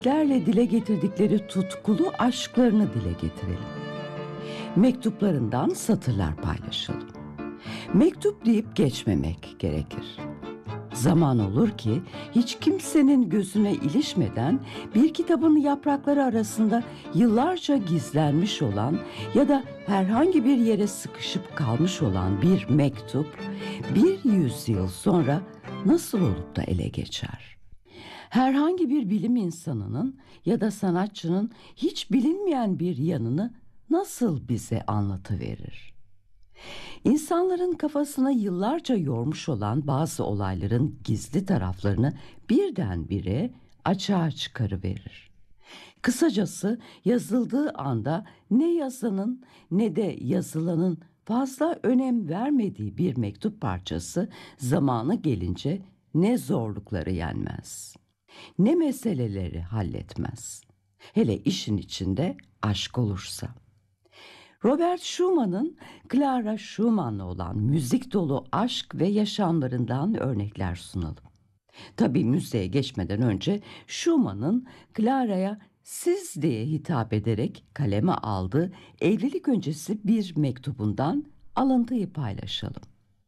Lerle dile getirdikleri tutkulu aşklarını dile getirelim. Mektuplarından satırlar paylaşalım. Mektup deyip geçmemek gerekir. Zaman olur ki hiç kimsenin gözüne ilişmeden bir kitabın yaprakları arasında yıllarca gizlenmiş olan ya da herhangi bir yere sıkışıp kalmış olan bir mektup 100 yıl sonra nasıl olup da ele geçer? Herhangi bir bilim insanının ya da sanatçının hiç bilinmeyen bir yanını nasıl bize anlatıverir? İnsanların kafasına yıllarca yormuş olan bazı olayların gizli taraflarını birdenbire açığa çıkarıverir. Kısacası yazıldığı anda ne yazanın ne de yazılanın fazla önem vermediği bir mektup parçası zamanı gelince ne zorlukları yenmez, ne meseleleri halletmez. Hele işin içinde aşk olursa. Robert Schumann'ın Clara Schumann'la olan müzik dolu aşk ve yaşamlarından örnekler sunalım. Tabii müziğe geçmeden önce Schumann'ın Clara'ya siz diye hitap ederek kaleme aldığı evlilik öncesi bir mektubundan alıntıyı paylaşalım.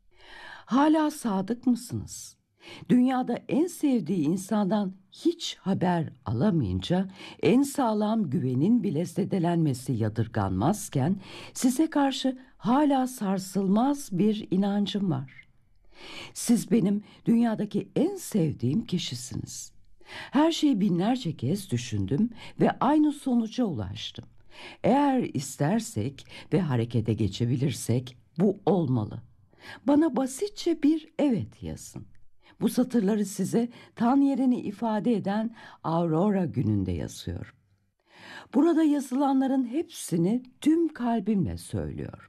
Hala sadık mısınız? Dünyada en sevdiği insandan hiç haber alamayınca en sağlam güvenin bile zedelenmesi yadırganmazken size karşı hala sarsılmaz bir inancım var. Siz benim dünyadaki en sevdiğim kişisiniz. Her şeyi binlerce kez düşündüm ve aynı sonuca ulaştım. Eğer istersek ve harekete geçebilirsek bu olmalı. Bana basitçe bir evet yazın. Bu satırları size tan yerini ifade eden Aurora gününde yazıyorum. Burada yazılanların hepsini tüm kalbimle söylüyorum.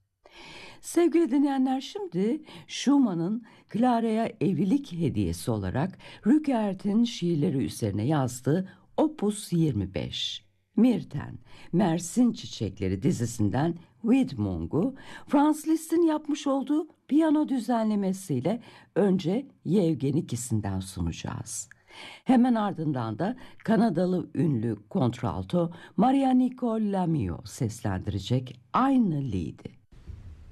Sevgili dinleyenler, şimdi Schumann'ın Clara'ya evlilik hediyesi olarak Rückert'in şiirleri üzerine yazdığı Opus 25, Mirten, Mersin Çiçekleri dizisinden Widmung'u Franz Liszt'in yapmış olduğu piyano düzenlemesiyle önce Yevgenikisinden sunacağız. Hemen ardından da Kanadalı ünlü kontralto Maria Nicole Lamieux seslendirecek aynı liedi.